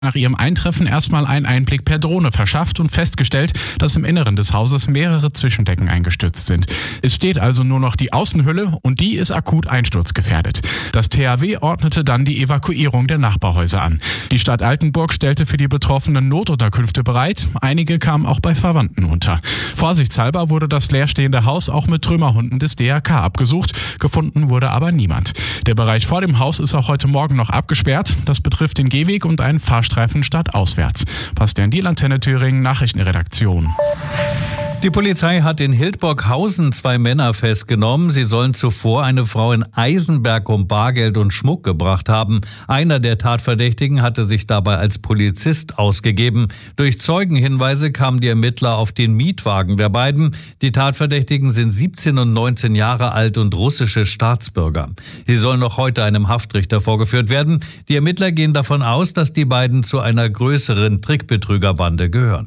nach ihrem Eintreffen erstmal einen Einblick per Drohne verschafft und festgestellt, dass im Inneren des Hauses mehrere Zwischendecken eingestürzt sind. Es steht also nur noch die Außenhülle und die ist akut einsturzgefährdet. Das THW ordnete dann die Evakuierung der Nachbarhäuser an. Die Stadt Altenburg stellte für die Betroffenen Notunterkünfte bereit. Einige kamen auch bei Verwandten unter. Vorsichtshalber wurde das leerstehende Haus auch mit Trümmerhunden des DRK abgesucht. Gefunden wurde aber niemand. Der Bereich vor dem Haus ist auch heute Morgen noch abgesperrt. Das betrifft den Gehweg und einen Fahrstreifen stadtauswärts. Bastian Diel, Antenne Thüringen, Nachrichtenredaktion. Die Polizei hat in Hildburghausen 2 Männer festgenommen. Sie sollen zuvor eine Frau in Eisenberg um Bargeld und Schmuck gebracht haben. Einer der Tatverdächtigen hatte sich dabei als Polizist ausgegeben. Durch Zeugenhinweise kamen die Ermittler auf den Mietwagen der beiden. Die Tatverdächtigen sind 17 und 19 Jahre alt und russische Staatsbürger. Sie sollen noch heute einem Haftrichter vorgeführt werden. Die Ermittler gehen davon aus, dass die beiden zu einer größeren Trickbetrügerbande gehören.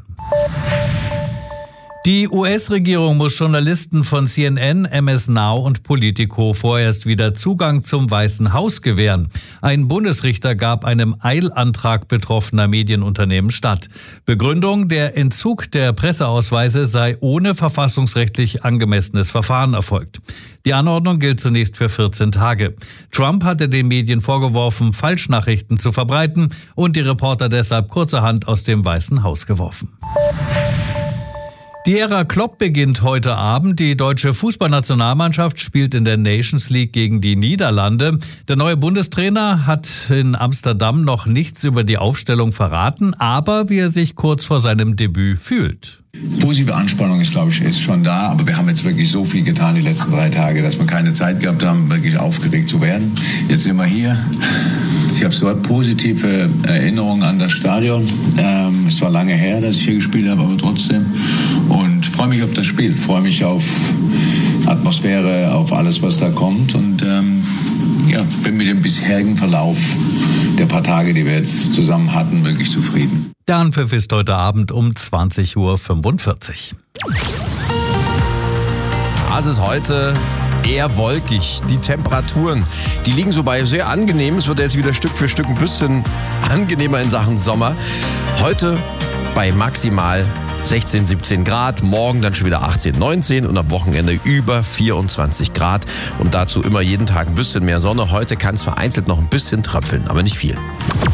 Die US-Regierung muss Journalisten von CNN, MS Now und Politico vorerst wieder Zugang zum Weißen Haus gewähren. Ein Bundesrichter gab einem Eilantrag betroffener Medienunternehmen statt. Begründung: der Entzug der Presseausweise sei ohne verfassungsrechtlich angemessenes Verfahren erfolgt. Die Anordnung gilt zunächst für 14 Tage. Trump hatte den Medien vorgeworfen, Falschnachrichten zu verbreiten und die Reporter deshalb kurzerhand aus dem Weißen Haus geworfen. Die Ära Klopp beginnt heute Abend. Die deutsche Fußballnationalmannschaft spielt in der Nations League gegen die Niederlande. Der neue Bundestrainer hat in Amsterdam noch nichts über die Aufstellung verraten, aber wie er sich kurz vor seinem Debüt fühlt. Positive Anspannung ist schon da, aber wir haben jetzt wirklich so viel getan die letzten 3 Tage, dass wir keine Zeit gehabt haben, wirklich aufgeregt zu werden. Jetzt sind wir hier. Ich habe so positive Erinnerungen an das Stadion. Es war lange her, dass ich hier gespielt habe, aber trotzdem. Und freue mich auf das Spiel, freue mich auf Atmosphäre, auf alles, was da kommt. Und bin mit dem bisherigen Verlauf der paar Tage, die wir jetzt zusammen hatten, wirklich zufrieden. Der Anpfiff ist heute Abend um 20:45 Uhr. Es ist heute eher wolkig. Die Temperaturen, die liegen so bei sehr angenehm. Es wird jetzt wieder Stück für Stück ein bisschen angenehmer in Sachen Sommer. Heute bei maximal 16, 17 Grad, morgen dann schon wieder 18, 19 und am Wochenende über 24 Grad. Und dazu immer jeden Tag ein bisschen mehr Sonne. Heute kann es vereinzelt noch ein bisschen tröpfeln, aber nicht viel.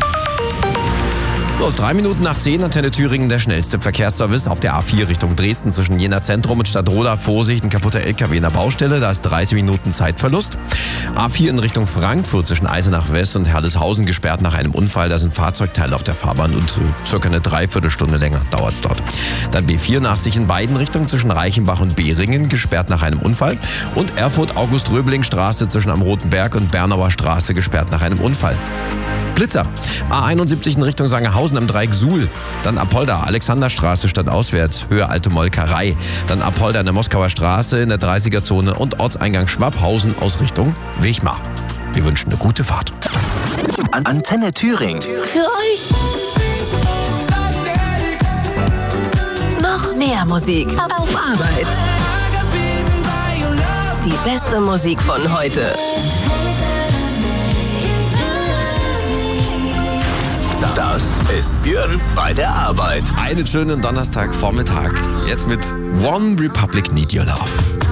Los, 3 Minuten nach 10, Antenne Thüringen, der schnellste Verkehrsservice auf der A4 Richtung Dresden zwischen Jena Zentrum und Stadtroda. Vorsicht, ein kaputter LKW in der Baustelle, da ist 30 Minuten Zeitverlust. A4 in Richtung Frankfurt zwischen Eisenach West und Herleshausen gesperrt nach einem Unfall. Da sind Fahrzeugteile auf der Fahrbahn und circa eine Dreiviertelstunde länger dauert es dort. Dann B84 in beiden Richtungen zwischen Reichenbach und Behringen gesperrt nach einem Unfall. Und Erfurt-August-Röbeling-Straße zwischen am Roten Berg und Bernauer Straße gesperrt nach einem Unfall. Blitzer. A71 in Richtung Sangerhausen am Dreieck Suhl. Dann Apolda, Alexanderstraße stadtauswärts, Höhe Alte Molkerei. Dann Apolda in der Moskauer Straße in der 30er-Zone und Ortseingang Schwabhausen aus Richtung Wichmar. Wir wünschen eine gute Fahrt. Antenne Thüringen. Für euch. Noch mehr Musik auf Arbeit. Die beste Musik von heute. Das ist Björn bei der Arbeit. Einen schönen Donnerstagvormittag. Jetzt mit One Republic Need Your Love.